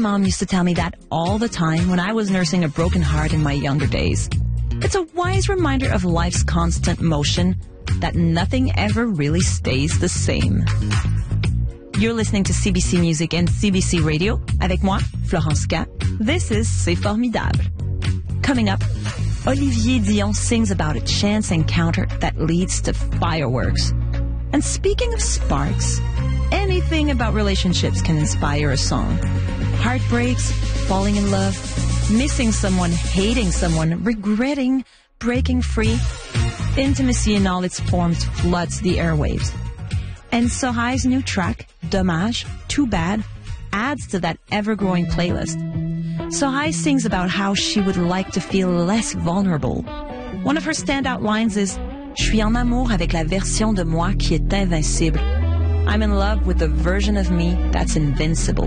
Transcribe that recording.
mom used to tell me that all the time when I was nursing a broken heart in my younger days. It's a wise reminder of life's constant motion, that nothing ever really stays the same. You're listening to CBC Music and CBC Radio. Avec moi, Florence K. This is C'est Formidable. Coming up, Olivier Dion sings about a chance encounter that leads to fireworks. And speaking of sparks, anything about relationships can inspire a song. Heartbreaks, falling in love, missing someone, hating someone, regretting, breaking free. Intimacy in all its forms floods the airwaves. And Sohai's new track, Dommage, Too Bad, adds to that ever-growing playlist. Sohai sings about how she would like to feel less vulnerable. One of her standout lines is, Je suis en amour avec la version de moi qui est invincible. I'm in love with the version of me that's invincible.